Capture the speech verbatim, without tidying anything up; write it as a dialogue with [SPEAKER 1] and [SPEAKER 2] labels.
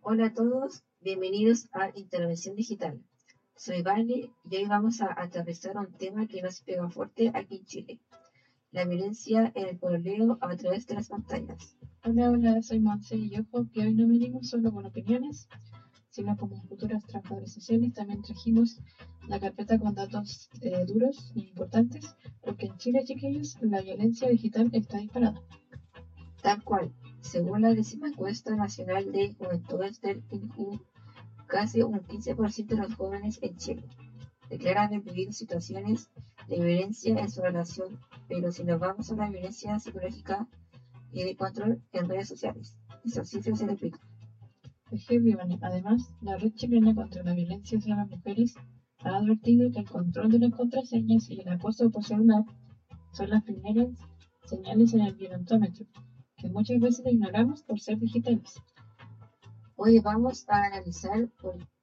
[SPEAKER 1] Hola a todos, bienvenidos a Intervención Digital. Soy Vale y hoy vamos a aterrizar un tema que nos pega fuerte aquí en Chile, la violencia en el pololeo a través de las pantallas.
[SPEAKER 2] Hola, hola, soy Monse y ojo que hoy no venimos solo con opiniones, sino como futuras trabajadores sociales también trajimos la carpeta con datos eh, duros e importantes, porque en Chile, chiquillos, la violencia digital está disparada.
[SPEAKER 1] Tal cual, según la décima encuesta nacional de juventudes del INJU, casi un quince por ciento de los jóvenes en Chile declaran haber vivido situaciones de violencia en su relación, pero si nos vamos a la violencia psicológica y de control en redes sociales, esas cifras se duplican.
[SPEAKER 2] Es heavy, Vane. Además, la Red Chilena contra la Violencia hacia las Mujeres ha advertido que el control de las contraseñas y el acoso por celular son las primeras señales en el violentómetro, que muchas veces ignoramos por ser digitales.
[SPEAKER 1] Hoy vamos a analizar por